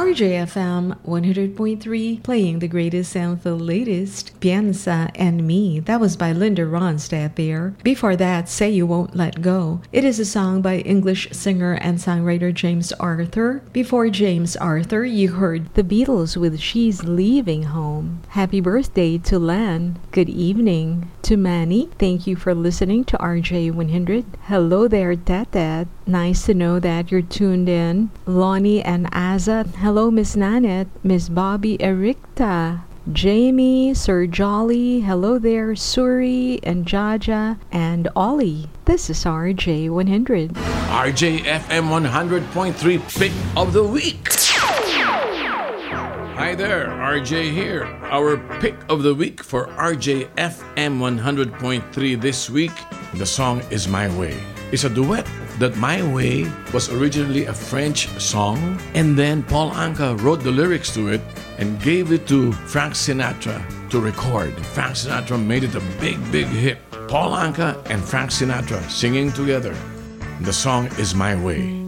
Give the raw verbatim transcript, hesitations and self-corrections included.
R J F M one hundred point three, playing the greatest and the latest. Piensa en mí. That was by Linda Ronstadt there. Before that, Say You Won't Let Go. It is a song by English singer and songwriter James Arthur. Before James Arthur, you heard The Beatles with She's Leaving Home. Happy birthday to Len. Good evening to Manny. Thank you for listening to R J one hundred. Hello there, Tatat. Nice to know that you're tuned in. Lonnie and Azat. Hello, Miss Nanette, Miss Bobby Ericta, Jamie, Sir Jolly, hello there, Suri and Jaja, and Ollie. This is R J one hundred. R J F M one hundred point three Pick of the Week. Hi there, R J here. Our Pick of the Week for R J F M one hundred point three this week. The song is My Way. It's a duet. That My Way was originally a French song, and then Paul Anka wrote the lyrics to it and gave it to Frank Sinatra to record. Frank Sinatra made it a big, big hit. Paul Anka and Frank Sinatra singing together. The song is My Way.